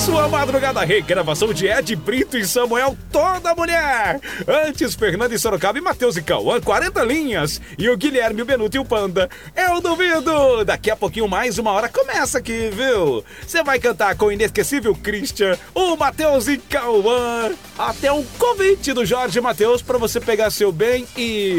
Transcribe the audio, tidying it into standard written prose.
Sua madrugada regravação de Ed Brito e Samuel Toda Mulher. Antes, Fernando e Sorocaba e Matheus e Cauã, 40 linhas. E o Guilherme, o Benuto e o Panda. Eu duvido. Daqui a pouquinho mais uma hora começa aqui, viu? Você vai cantar com o inesquecível Christian, o Matheus e Cauã. Até um convite do Jorge Matheus pra você pegar seu bem e